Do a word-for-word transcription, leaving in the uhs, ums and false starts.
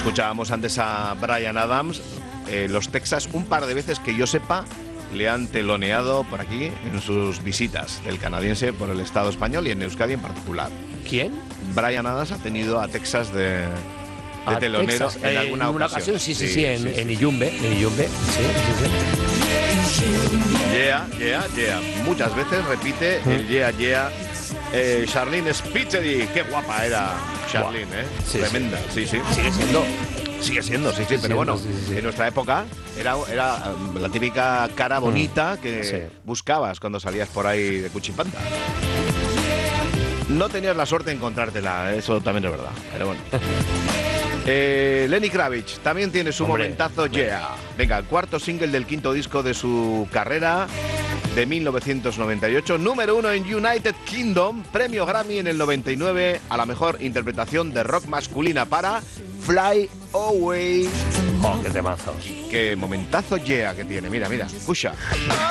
Escuchábamos antes a Bryan Adams. Eh, los Texas, un par de veces que yo sepa, le han teloneado por aquí en sus visitas, el canadiense por el Estado español y en Euskadi en particular. ¿Quién? Bryan Adams ha tenido a Texas de, de A telonero Texas, en eh, alguna en una ocasión. ocasión. Sí, sí, sí, sí, en, en Iyumbe, en Iyumbe, sí, sí, sí. Yeah, yeah, yeah. Muchas veces repite el yeah, yeah. Eh, Charlene Spiteri, qué guapa era Charlene, ¿eh? Sí, Tremenda, sí, sí. Sigue siendo. Sigue siendo, sí, sí, Sigue pero bueno, siendo, sí, sí, sí. en nuestra época era, era um, la típica cara bonita que Sí. buscabas cuando salías por ahí de cuchipanta. No tenías la suerte de encontrártela, eso también es verdad, pero bueno. Eh, Lenny Kravitz también tiene su Hombre, momentazo, yeah. Venga, el cuarto single del quinto disco de su carrera, de mil novecientos noventa y ocho, número uno en United Kingdom, premio Grammy en el noventa y nueve a la mejor interpretación de rock masculina para Fly Away. Oh, qué temazos. Qué momentazo, yeah, que tiene, mira, mira, escucha.